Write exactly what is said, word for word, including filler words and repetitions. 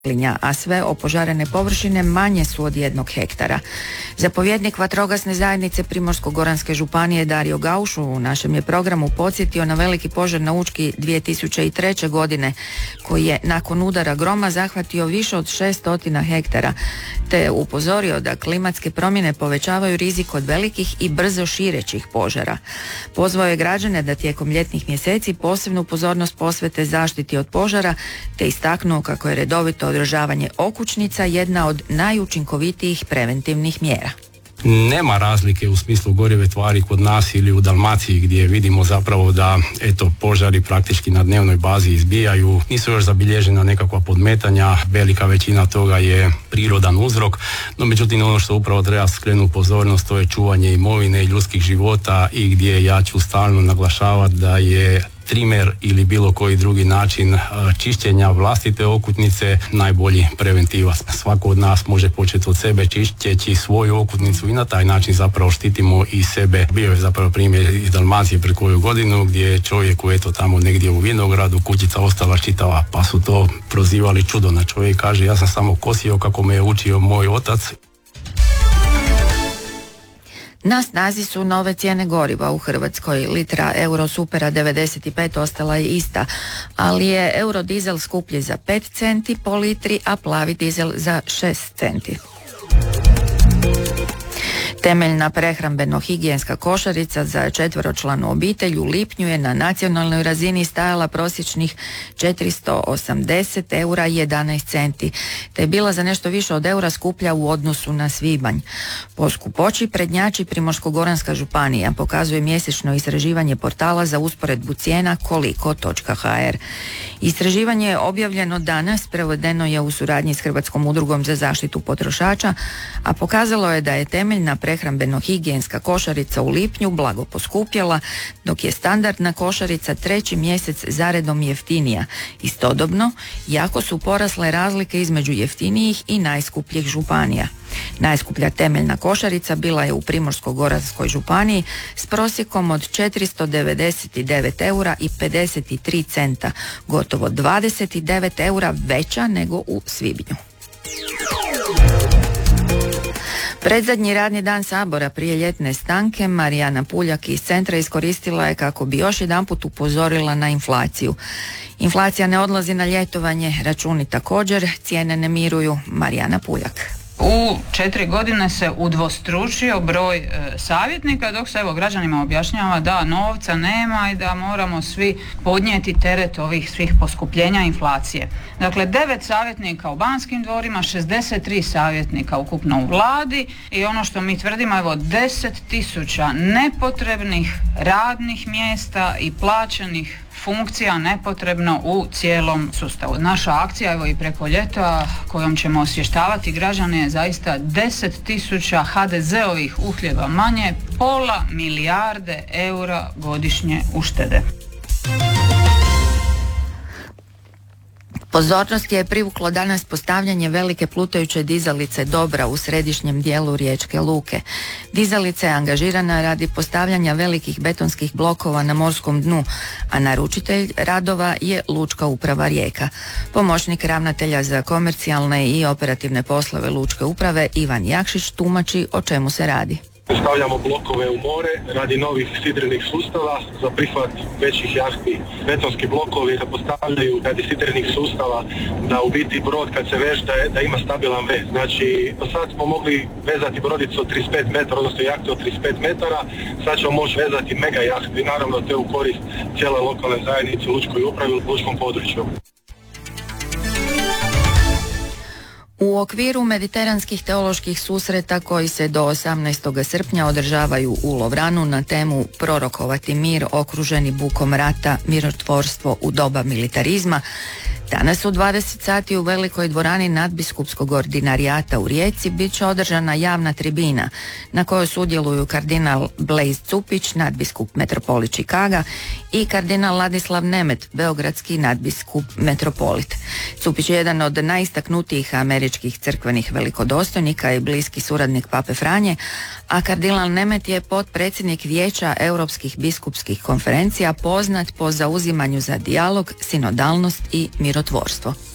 a sve opožarene površine manje su od jednog hektara. Zapovjednik vatrogasne zajednice Primorsko-goranske županije Dario Gauš u našem je programu podsjetio na veliki požar na Učki dvije tisuće treće. godine koji je nakon udara groma zahvatio više od šeststotina hektara, te je upozorio da klimatske promjene povećavaju rizik od velikih i brzo širećih požara. Pozvao je građane da tijekom ljetnih mjeseci posebnu pozornost posvete zaštiti od požara, te istaknuo kako je redovito održavanje okućnica jedna od najučinkovitijih preventivnih mjera. Nema razlike u smislu gorive tvari kod nas ili u Dalmaciji gdje vidimo zapravo da eto požari praktički na dnevnoj bazi izbijaju. Nisu još zabilježena nekakva podmetanja, velika većina toga je prirodan uzrok, no međutim ono što upravo treba skrenuti pozornost to je čuvanje imovine i ljudskih života i gdje ja ću stalno naglašavati da je trimer ili bilo koji drugi način čišćenja vlastite okutnice najbolji preventiva. Svako od nas može početi od sebe čišćeći svoju okutnicu i na taj način zapravo štitimo i sebe. Bio je zapravo primjer iz Dalmacije pred koju godinu gdje je čovjeku eto tamo negdje u vinogradu kućica ostala čitava, pa su to prozivali čudo. Na čovjek kaže ja sam samo kosio kako me je učio moj otac. Na snazi su nove cijene goriva u Hrvatskoj. Litra Eurosupera devedeset pet ostala je ista, ali je Eurodizel skuplji za pet centi po litri, a plavi dizel za šest centi. Temeljna prehrambeno-higijenska košarica za četveročlanu obitelj u lipnju je na nacionalnoj razini stajala prosječnih četiristo osamdeset eura i jedanaest centi, te je bila za nešto više od eura skuplja u odnosu na svibanj. Po skupoći prednjači Primorsko-goranska županija, pokazuje mjesečno istraživanje portala za usporedbu cijena koliko točka ha er. Istraživanje je objavljeno danas, prevedeno je u suradnji s Hrvatskom udrugom za zaštitu potrošača, a pokazalo je da je temeljna prehrambeno-higijenska košarica u lipnju blago poskupjela, dok je standardna košarica treći mjesec zaredom jeftinija. Istodobno, jako su porasle razlike između jeftinijih i najskupljih županija. Najskuplja temeljna košarica bila je u Primorsko-goranskoj županiji s prosjekom od četiristo devedeset devet eura i pedeset tri centa, gotovo dvadeset devet eura veća nego u svibnju. Predzadnji radni dan Sabora prije ljetne stanke Marijana Puljak iz centra iskoristila je kako bi još jedanput upozorila na inflaciju. Inflacija ne odlazi na ljetovanje, računi također, cijene ne miruju. Marijana Puljak. U četiri godine se udvostručio broj e, savjetnika, dok se evo građanima objašnjava da novca nema i da moramo svi podnijeti teret ovih svih poskupljenja inflacije. Dakle, devet savjetnika u Banskim dvorima, šezdeset tri savjetnika ukupno u vladi i ono što mi tvrdimo, evo deset tisuća nepotrebnih radnih mjesta i plaćenih funkcija nepotrebno u cijelom sustavu. Naša akcija, evo i preko ljeta, kojom ćemo osvještavati građane, je zaista deset tisuća ha de zeovih uhljeba manje, pola milijarde eura godišnje uštede. Pozornost je privuklo danas postavljanje velike plutajuće dizalice Dobra u središnjem dijelu Riječke luke. Dizalica je angažirana radi postavljanja velikih betonskih blokova na morskom dnu, a naručitelj radova je Lučka uprava Rijeka. Pomoćnik ravnatelja za komercijalne i operativne poslove Lučke uprave Ivan Jakšić tumači o čemu se radi. Stavljamo blokove u more radi novih sidrenih sustava za prihvat većih jahti. Betonski blokovi da postavljaju radi sidrenih sustava da u biti brod kad se veže da, da ima stabilan vez. Znači, do sad smo mogli vezati brodicu od trideset pet metara, odnosno jahtu od trideset pet metara, sad ćemo moći vezati mega jahtu i naravno to je u korist cijele lokalne zajednice u Lučkoj upravi u lučkom području. U okviru mediteranskih teoloških susreta koji se do osamnaestog srpnja održavaju u Lovranu na temu Prorokovati mir okruženi bukom rata, mirotvorstvo u doba militarizma, danas u dvadeset sati u velikoj dvorani nadbiskupskog ordinarijata u Rijeci bit će održana javna tribina na kojoj sudjeluju kardinal Blejz Cupić, nadbiskup metropolit Čikaga, i kardinal Ladislav Nemet, beogradski nadbiskup metropolit. Cupić je jedan od najistaknutijih američkih crkvenih velikodostojnika i bliski suradnik pape Franje, a kardinal Nemet je potpredsjednik Vijeća europskih biskupskih konferencija, poznat po zauzimanju za dijalog, sinodalnost i mirotvorstvo.